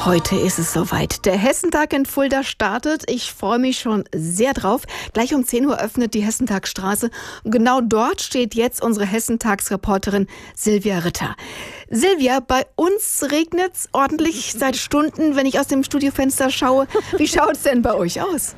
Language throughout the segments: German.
Heute ist es soweit. Der Hessentag in Fulda startet. Ich freue mich schon sehr drauf. Gleich um 10 Uhr öffnet die Hessentagsstraße. Und genau dort steht jetzt unsere Hessentagsreporterin Silvia Ritter. Silvia, bei uns regnet es ordentlich seit Stunden, wenn ich aus dem Studiofenster schaue. Wie schaut es denn bei euch aus?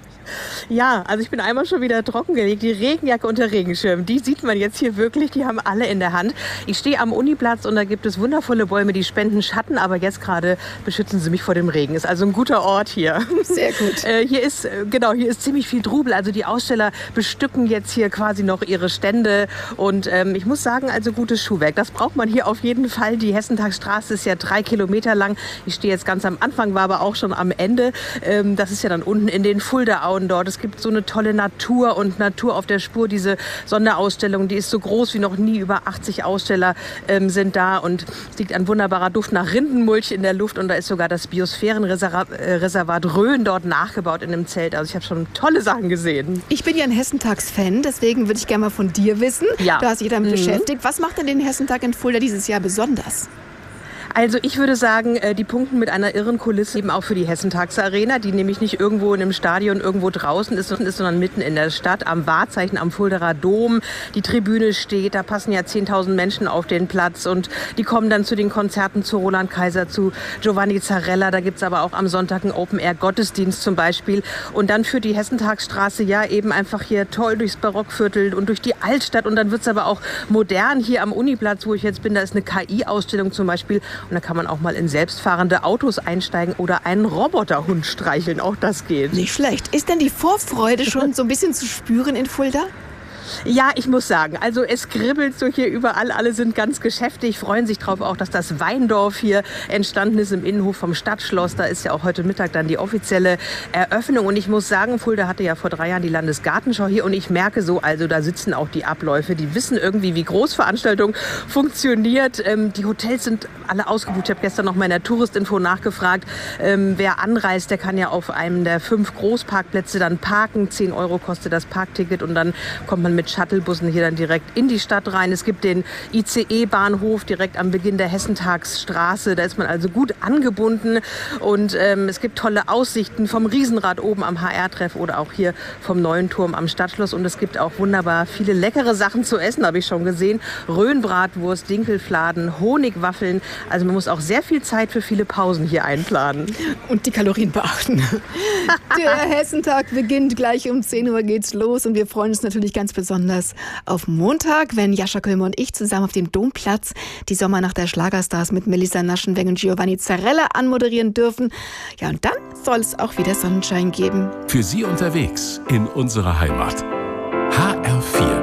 Ja, also ich bin einmal schon wieder trockengelegt. Die Regenjacke und der Regenschirm, die sieht man jetzt hier wirklich, die haben alle in der Hand. Ich stehe am Uniplatz und da gibt es wundervolle Bäume, die spenden Schatten, aber jetzt gerade beschützen sie mich vor dem Regen. Ist also ein guter Ort hier. Sehr gut. Hier ist ziemlich viel Trubel. Also die Aussteller bestücken jetzt hier quasi noch ihre Stände und ich muss sagen, also gutes Schuhwerk. Das braucht man hier auf jeden Fall. Die Hessentagsstraße ist ja 3 Kilometer lang. Ich stehe jetzt ganz am Anfang, war aber auch schon am Ende. Das ist ja dann unten in den Fuldaauen dort. Es gibt so eine tolle Natur und Natur auf der Spur. Diese Sonderausstellung, die ist so groß wie noch nie. Über 80 Aussteller sind da und es liegt ein wunderbarer Duft nach Rindenmulch in der Luft und da ist sogar das Biosphärenreservat Rhön dort nachgebaut in einem Zelt. Also ich habe schon tolle Sachen gesehen. Ich bin ja ein Hessentags-Fan, deswegen würde ich gerne mal von dir wissen. Ja. Du hast dich damit beschäftigt. Was macht denn den Hessentag in Fulda dieses Jahr besonders? Also ich würde sagen, die punkten mit einer irren Kulisse eben auch für die Hessentagsarena, die nämlich nicht irgendwo in einem Stadion irgendwo draußen ist, sondern mitten in der Stadt am Wahrzeichen am Fuldaer Dom. Die Tribüne steht, da passen ja 10.000 Menschen auf den Platz und die kommen dann zu den Konzerten zu Roland Kaiser, zu Giovanni Zarella. Da gibt's aber auch am Sonntag einen Open-Air-Gottesdienst zum Beispiel. Und dann führt die Hessentagsstraße ja eben einfach hier toll durchs Barockviertel und durch die Altstadt und dann wird's aber auch modern hier am Uniplatz, wo ich jetzt bin. Da ist eine KI-Ausstellung zum Beispiel. Und da kann man auch mal in selbstfahrende Autos einsteigen oder einen Roboterhund streicheln. Auch das geht. Nicht schlecht. Ist denn die Vorfreude schon so ein bisschen zu spüren in Fulda? Ja, ich muss sagen, also es kribbelt so hier überall. Alle sind ganz geschäftig, freuen sich drauf auch, dass das Weindorf hier entstanden ist im Innenhof vom Stadtschloss. Da ist ja auch heute Mittag dann die offizielle Eröffnung. Und ich muss sagen, Fulda hatte ja vor 3 Jahren die Landesgartenschau hier. Und ich merke so, also da sitzen auch die Abläufe. Die wissen irgendwie, wie Großveranstaltung funktioniert. Die Hotels sind alle ausgebucht. Ich habe gestern noch mal in der Touristinfo nachgefragt. Wer anreist, der kann ja auf einem der 5 Großparkplätze dann parken. 10 € kostet das Parkticket und dann kommt man mit Shuttlebussen hier dann direkt in die Stadt rein. Es gibt den ICE-Bahnhof direkt am Beginn der Hessentagsstraße. Da ist man also gut angebunden und es gibt tolle Aussichten vom Riesenrad oben am HR-Treff oder auch hier vom neuen Turm am Stadtschloss. Und es gibt auch wunderbar viele leckere Sachen zu essen, habe ich schon gesehen. Röhnbratwurst, Dinkelfladen, Honigwaffeln. Also man muss auch sehr viel Zeit für viele Pausen hier einplanen. Und die Kalorien beachten. Der Hessentag beginnt gleich um 10 Uhr geht's los und wir freuen uns natürlich ganz besonders auf Montag, wenn Jascha Kölmer und ich zusammen auf dem Domplatz die Sommernacht der Schlagerstars mit Melissa Naschenweng und Giovanni Zarella anmoderieren dürfen. Ja, und dann soll es auch wieder Sonnenschein geben. Für Sie unterwegs in unserer Heimat.